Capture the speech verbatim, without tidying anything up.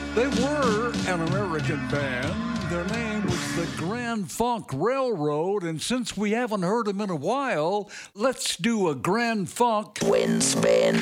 They were an American band. Their name was the Grand Funk Railroad, and since we haven't heard them in a while, let's do a Grand Funk Twin Spin.